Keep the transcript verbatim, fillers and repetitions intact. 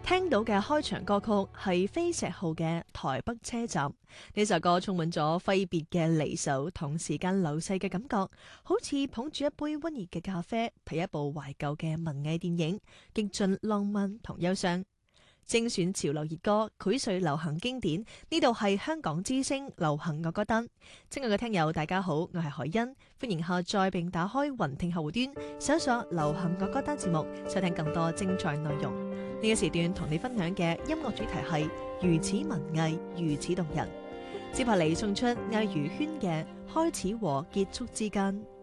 聽到嘅開場歌曲係飛石號嘅《台北車站》。呢首歌充滿咗揮別嘅離愁同時間流逝嘅感覺，好似捧住一杯溫熱嘅咖啡，睇一部懷舊嘅文藝電影，極盡浪漫同憂傷。精選潮流熱歌，膾萃流行經典。呢度係香港之聲流行樂歌單。親愛嘅聽友，大家好，我係海欣，歡迎下載並打開雲聽客戶端，搜索流行樂歌單節目，收聽更多精彩內容。呢個時段同你分享嘅音樂主題係如此文藝，如此動人。接下嚟送出魏如萱嘅《開始和結束之間》。